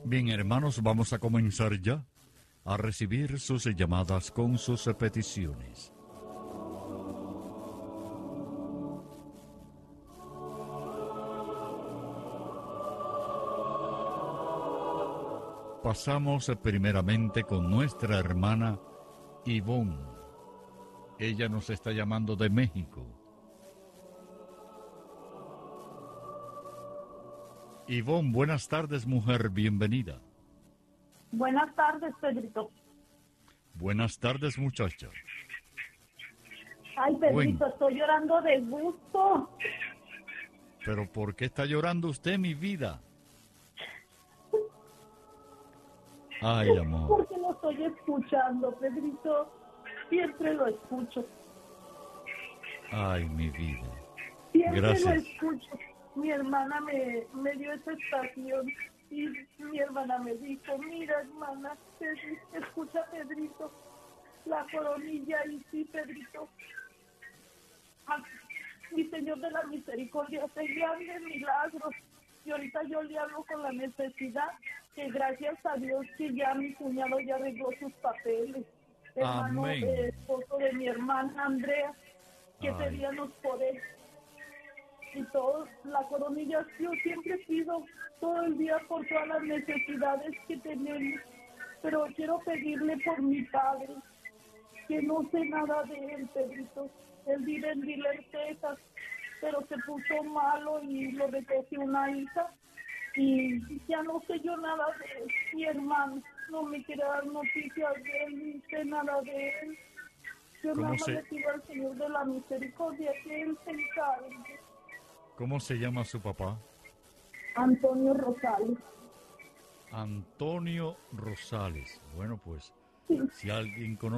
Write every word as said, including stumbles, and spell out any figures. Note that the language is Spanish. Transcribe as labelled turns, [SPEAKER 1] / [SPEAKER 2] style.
[SPEAKER 1] Bien, hermanos, vamos a comenzar ya a recibir sus llamadas con sus peticiones. Pasamos primeramente con nuestra hermana Ivonne. Ella nos está llamando de México. Ivonne, buenas tardes, mujer, bienvenida.
[SPEAKER 2] Buenas tardes, Pedrito.
[SPEAKER 1] Buenas tardes, muchacha.
[SPEAKER 2] Ay, Pedrito,
[SPEAKER 1] Bueno.
[SPEAKER 2] estoy llorando de gusto.
[SPEAKER 1] ¿Pero por qué está llorando usted, mi vida? Ay, amor.
[SPEAKER 2] Porque lo estoy escuchando, Pedrito. Siempre lo escucho.
[SPEAKER 1] Ay, mi vida.
[SPEAKER 2] Siempre
[SPEAKER 1] Gracias.
[SPEAKER 2] lo escucho. Mi hermana me, me dio esa estación y mi hermana me dijo, mira, hermana, Pedri- escucha, Pedrito, la coronilla. Y sí, Pedrito, ah, mi Señor de la Misericordia hace grandes milagros. Y ahorita yo le hablo con la necesidad que gracias a Dios que ya mi cuñado ya arregló sus papeles. Hermano,
[SPEAKER 1] Amén.
[SPEAKER 2] eh, esposo de mi hermana Andrea, que
[SPEAKER 1] Ay.
[SPEAKER 2] pedíamos por él. Y todo, la coronilla, yo siempre pido todo el día por todas las necesidades que tenemos, pero quiero pedirle por mi padre, que no sé nada de él, Pedrito. Él vive en Diller, Texas, pero se puso malo y lo recogió una hija y ya no sé yo nada de él. Mi hermano no me quiere dar noticias de él, ni sé nada de él. Yo
[SPEAKER 1] ¿Cómo
[SPEAKER 2] nada más
[SPEAKER 1] se-
[SPEAKER 2] le pido al Señor de la Misericordia que él se encargue.
[SPEAKER 1] ¿Cómo se llama su papá?
[SPEAKER 2] Antonio Rosales.
[SPEAKER 1] Antonio Rosales. Bueno, pues,
[SPEAKER 2] Sí.
[SPEAKER 1] si alguien conoce